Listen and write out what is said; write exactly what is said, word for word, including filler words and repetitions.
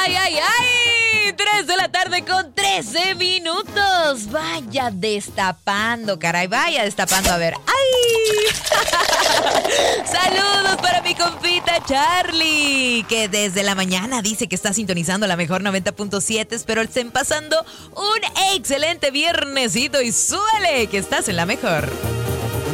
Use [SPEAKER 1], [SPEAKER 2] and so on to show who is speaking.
[SPEAKER 1] ay, ay, ay! tres de la tarde con trece minutos. Vaya destapando, caray, vaya destapando. A ver, ¡ay! Saludos para mi compita Charlie, que desde la mañana dice que está sintonizando la mejor noventa punto siete. Espero estén pasando un excelente viernesito y suele que estás en la mejor.